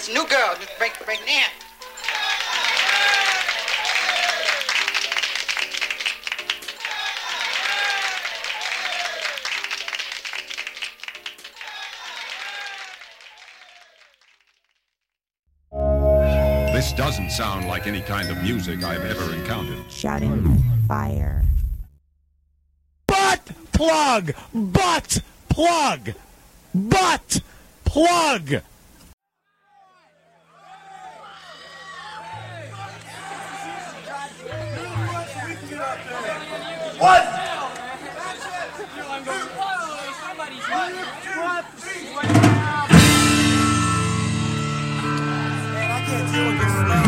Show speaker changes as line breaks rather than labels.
It's a new girl. Break in.
This doesn't sound like any kind of music I've ever encountered.
Shouting fire.
Butt plug! Butt plug! Butt plug!
What? Man, I can't deal with this.